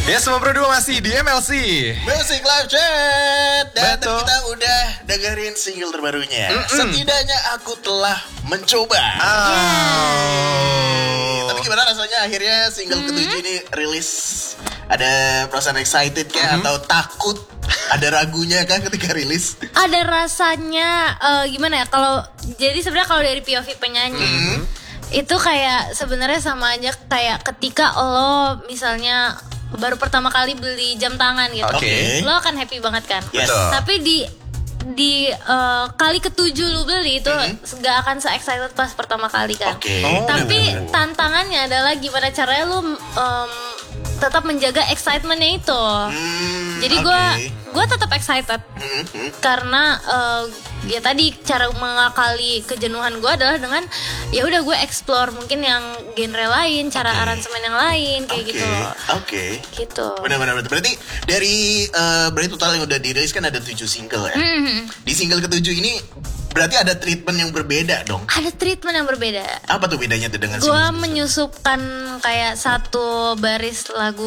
Ya, semua berdua masih di MLC Music Live Chat. Dan Betul. kita udah dengerin single terbarunya. Setidaknya aku telah mencoba. Tapi gimana rasanya akhirnya single ketujuh ini rilis? Ada perasaan excited kah atau takut? Ada ragunya kah ketika rilis? Ada rasanya gimana ya, kalau jadi sebenarnya kalau dari POV penyanyi itu kayak sebenarnya sama aja kayak ketika lo misalnya baru pertama kali beli jam tangan gitu. Oke. Lo akan happy banget kan. Yes. Betul. Tapi di kali ketujuh lu beli itu gak akan se-excited pas pertama kali kan. Oke. Tapi tantangannya adalah gimana caranya lu tetap menjaga excitementnya itu. Jadi gue tetap excited karena ya tadi cara mengakali kejenuhan gue adalah dengan ya udah gue explore mungkin yang genre lain, cara aransemen yang lain kayak gitu. Oke. Gitu. Benar-benar. Berarti dari berarti total yang udah dirilis kan ada 7 single ya. Di single ketujuh ini berarti ada treatment yang berbeda dong. Ada treatment yang berbeda. Apa tuh bedanya tuh dengan Gue single? menyusupkan kayak satu baris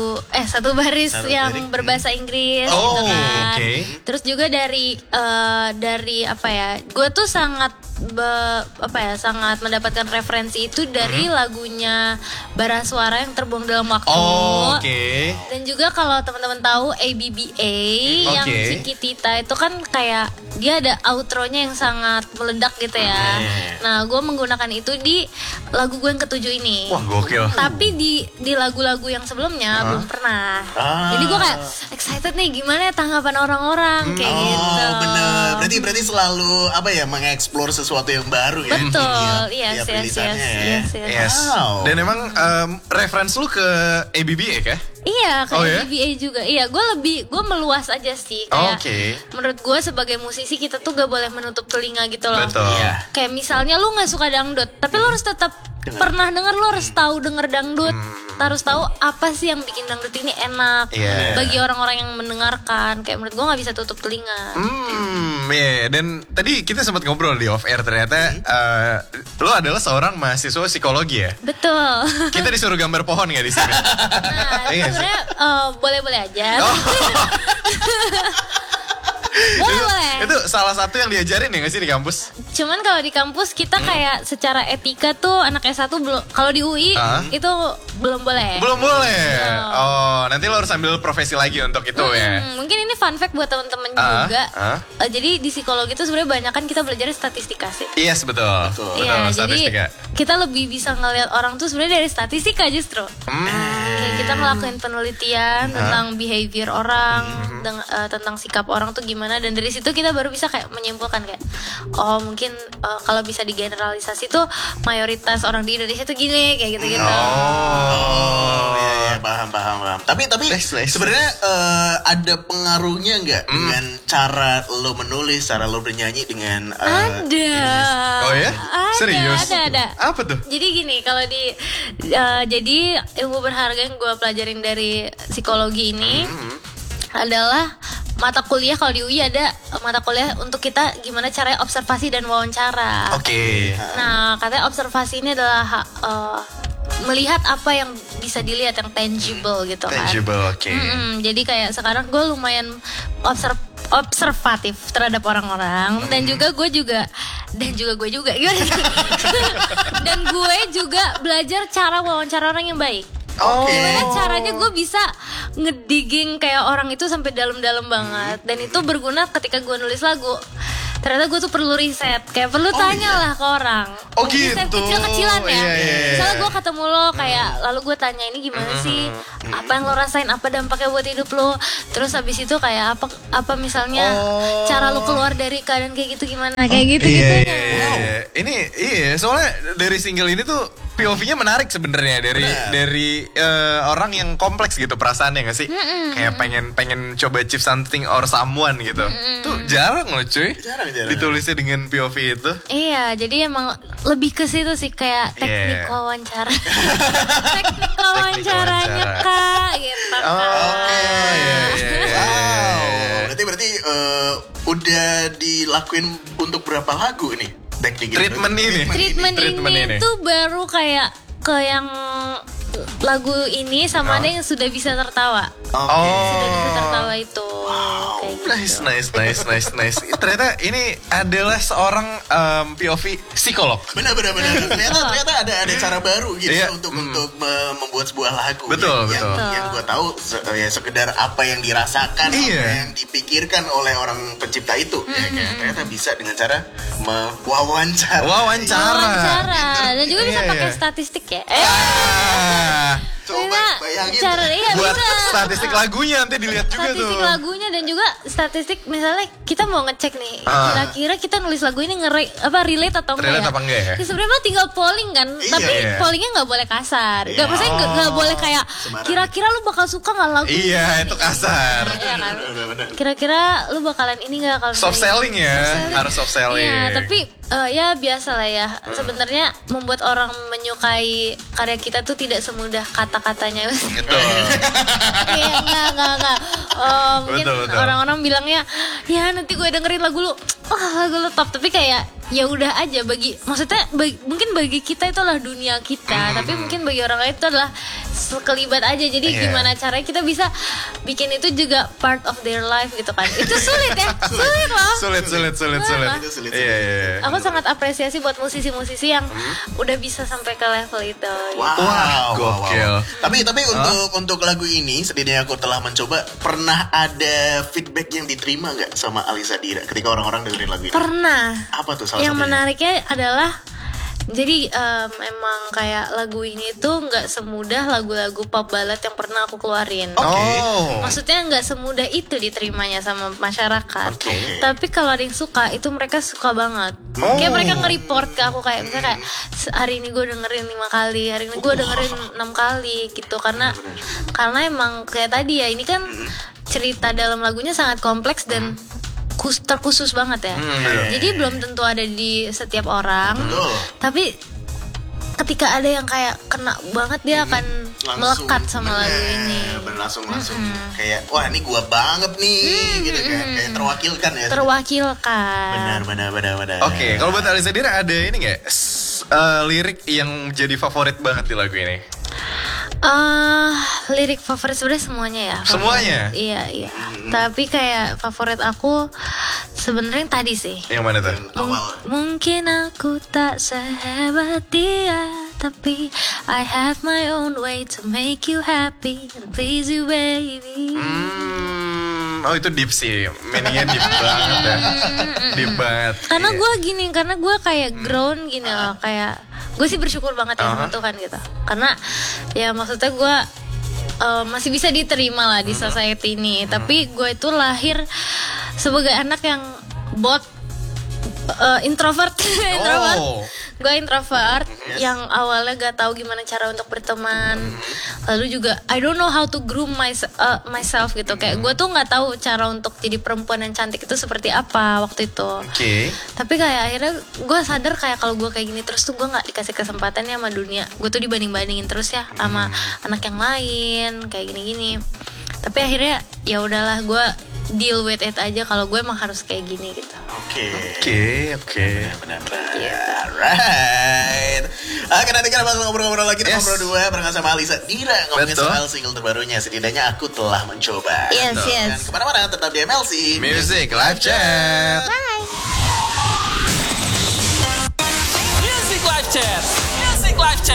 Satu yang lirik. berbahasa Inggris Oh, gitu kan. oke. Terus juga dari apa ya? Gue tuh sangat sangat mendapatkan referensi itu dari lagunya Bara Suara yang Terbuang Dalam Waktu. Oh, oke. Dan juga kalau teman-teman tahu ABBA yang Oke. Chiquitita itu kan kayak dia ada outronya yang sangat meledak gitu ya. Nah, gue menggunakan itu di lagu gue yang ketujuh ini. Wah, gokil. Tapi di lagu-lagu yang sebelumnya belum pernah. Jadi gue kayak excited nih gimana ya tanggapan orang-orang kayak gitu. Oh bener. Berarti selalu mengeksplor sesuatu yang baru ya. Betul, Tiap yes. rilisannya ya. Yes. Wow. Dan emang reference lu ke ABBA ya? Iya, kayak Oh, ya? ABBA juga. Iya, gue meluas aja sih. Kayak Oke. menurut gue sebagai musisi kita tuh gak boleh menutup telinga gitu loh. Betul. Iya. Kayak misalnya lu nggak suka dangdut, tapi lu harus tetap pernah denger, lu harus tahu denger dangdut, harus tahu apa sih yang bikin dangdut ini enak Iya. bagi orang-orang yang mendengarkan. Kayak menurut gue nggak bisa tutup telinga. Iya. Dan tadi kita sempat ngobrol di off air, ternyata lu adalah seorang mahasiswa psikologi ya. Betul. Kita disuruh gambar pohon nggak di sini? Nah, Iya sih. sebenarnya boleh-boleh aja. Boleh. Itu salah satu yang diajarin ya nggak sih di kampus? Cuman kalau di kampus kita kayak secara etika tuh anak S1 belum, kalau di UI itu belum boleh. Belum boleh. Oh, nanti lo harus ambil profesi lagi untuk itu ya. Mungkin ini fun fact buat temen-temen juga. Jadi di psikologi itu sebenarnya banyak kan kita belajar statistika sih. Yes, betul. Iya, Statistika. jadi kita lebih bisa ngelihat orang tuh sebenarnya dari statistika justru. Kayak kita ngelakuin penelitian tentang behavior orang, tentang sikap orang tuh gimana, dan dari situ kita baru bisa kayak menyimpulkan kayak oh mungkin kalau bisa digeneralisasi tuh mayoritas orang di Indonesia tuh gini kayak gitu-gitu. Iya, paham. Tapi sebenarnya ada pengaruhnya nggak dengan cara lo menulis, cara lo bernyanyi dengan Ada. Oh ya? Ada, Serius? Ada. Apa tuh? Jadi gini, kalau jadi ilmu berharga yang gue pelajarin dari psikologi ini adalah mata kuliah. Kalau di UI ada mata kuliah untuk kita gimana caranya observasi dan wawancara. Oke. Nah, katanya observasi ini adalah melihat apa yang bisa dilihat, yang tangible gitu kan. Tangible, oke. Jadi kayak sekarang gue lumayan observatif terhadap orang-orang, dan gue juga gimana sih? Dan gue juga belajar cara wawancara orang yang baik. Gimana caranya gue bisa ngedigging kayak orang itu sampai dalam-dalam banget. Dan itu berguna ketika gue nulis lagu. Ternyata gue tuh perlu riset, kayak perlu tanya lah ke orang. Oh Riset gitu. kecil-kecilan ya. Iya. Misalnya gue ketemu lo kayak, lalu gue tanya ini gimana sih, apa yang lo rasain, apa dampaknya buat hidup lo. Terus habis itu kayak apa misalnya cara lo keluar dari keadaan kayak gitu gimana, kayak gitu Iya. gitunya. Ini soalnya dari single ini tuh POV-nya menarik sebenarnya dari orang yang kompleks gitu perasaannya nggak sih? Kayak pengen coba achieve something or someone gitu. Tuh jarang loh cuy. Jarang. Ditulisnya dengan POV itu. Iya, jadi emang lebih ke situ sih, kayak teknik wawancara. Teknik wawancaranya Kak gitu. Iya. Berarti udah dilakuin untuk berapa lagu ini? Treatment ini. Treatment ini tuh baru kayak ke yang lagu ini sama ada yang sudah bisa tertawa. Sudah bisa tertawa itu. Kayak gitu. Nice. Ternyata ini adalah seorang POV psikolog. Benar. Ternyata ada cara baru gitu untuk membuat sebuah lagu. Betul. Yang gue tahu ya sekedar apa yang dirasakan, apa yang dipikirkan oleh orang pencipta itu. Ternyata bisa dengan cara wawancara. Dan juga bisa pakai statistik ya. Coba bayangin. Buat statistik lagunya nanti dilihat juga tuh. Statistik lagunya dan juga statistik misalnya kita mau ngecek nih kira-kira kita nulis lagu ini relate atau enggak Relate apa enggak ya? Sebenarnya tinggal polling kan, tapi pollingnya nggak boleh kasar. Nggak maksudnya nggak boleh kayak kira-kira lu bakal suka nggak lagu ini? Iya, itu kasar. Iya kan? Kira-kira lu bakalan ini nggak kalau Soft selling ya, harus soft selling. Iya, tapi ya biasa lah ya. Sebenarnya membuat orang menyukai karya kita tuh tidak semudah kata-katanya. Gitu. Iya, enggak. Mungkin Betul. orang-orang bilangnya, ya nanti gue dengerin lagu lu, lagu lu top. Tapi kayak ya udah aja mungkin bagi kita itu adalah dunia kita, tapi mungkin bagi orang lain itu adalah sekelibat aja. Jadi gimana caranya kita bisa bikin itu juga part of their life gitu kan. Itu sulit ya, sulit loh. Sulit. Iya. Aku sangat apresiasi buat musisi-musisi yang udah bisa sampai ke level itu. Wow. Gokil. Tapi untuk lagu ini setidaknya aku telah mencoba. Pernah ada feedback yang diterima nggak sama Alisa Dira ketika orang-orang dengerin lagu ini? Pernah. Apa tuh salah yang satunya? menariknya adalah jadi emang kayak lagu ini tuh nggak semudah lagu-lagu pop ballad yang pernah aku keluarin. Maksudnya nggak semudah itu diterimanya sama masyarakat. Tapi kalau ada yang suka itu mereka suka banget. Kayak mereka nge-report ke aku kayak misalnya kayak hari ini gue dengerin 5 kali, hari ini gue dengerin 6 kali gitu karena emang kayak tadi ya ini kan cerita dalam lagunya sangat kompleks dan terkhusus banget ya. Jadi belum tentu ada di setiap orang. Tapi ketika ada yang kayak kena banget dia akan melekat sama lagu ini. Langsung kayak wah ini gua banget nih gitu kan. Kayak terwakilkan ya. Benar. Oke, kalau buat Alisa Dira ada ini nggak lirik yang jadi favorit banget di lagu ini? Lirik favorit sebenarnya semuanya ya. Semuanya? Iya. Tapi kayak favorit aku sebenarnya yang tadi sih. Yang mana tuh? Mungkin aku tak sehebat dia, tapi I have my own way to make you happy and please you baby. Oh itu deep sih, meaningnya deep banget ya. Deep banget. Karena gue kayak grown gini loh, kayak gue sih bersyukur banget ya Tuhan gitu. Karena ya maksudnya gue masih bisa diterima lah di society ini. Tapi gue itu lahir sebagai anak yang introvert. Gue introvert yang awalnya gak tahu gimana cara untuk berteman. Lalu juga I don't know how to groom myself gitu. Kayak gue tuh gak tahu cara untuk jadi perempuan yang cantik itu seperti apa waktu itu. Tapi kayak akhirnya gue sadar kayak kalau gue kayak gini terus tuh gue gak dikasih kesempatannya sama dunia. Gue tuh dibanding-bandingin terus ya sama anak yang lain kayak gini-gini. Tapi akhirnya ya udahlah gue deal with it aja kalau gue emang harus kayak gini gitu. Oke. Benar. Alright. Oke, nanti kita bakal ngobrol-ngobrol lagi. Kita ngobrol dua bareng sama Alisa Dira ngomongin soal single terbarunya. Setidaknya aku telah mencoba. Yes. Dan kemana-mana tetap di MLC Music Live Chat. Bye. Music Live Chat.